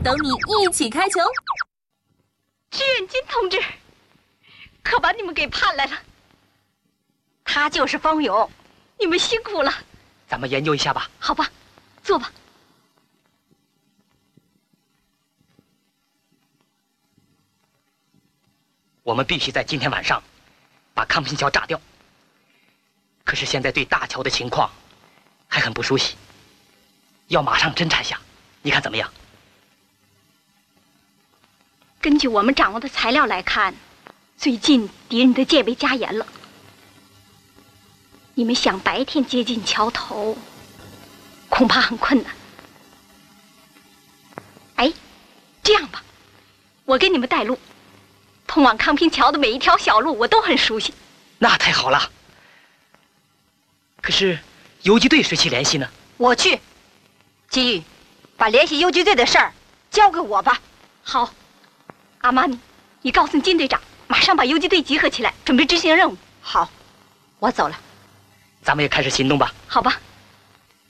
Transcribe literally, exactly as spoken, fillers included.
等你一起开球。 志愿军同志，可把你们给盼来了。他就是方勇，你们辛苦了。 咱们研究一下吧。 好吧，坐吧。 我们必须在今天晚上把康平桥炸掉。可是现在对大桥的情况还很不熟悉，要马上侦查下，你看怎么样？ 根据我们掌握的材料来看，最近敌人的戒备加严了。你们想白天接近桥头，恐怕很困难。哎，这样吧，我给你们带路，通往康平桥的每一条小路我都很熟悉。 那太好了。可是游击队谁去联系呢？ 我去。金玉，把联系游击队的事儿交给我吧。 好。阿玛尼，你告诉金队长，马上把游击队集合起来，准备执行任务。 好，我走了。 咱们也开始行动吧。 好吧。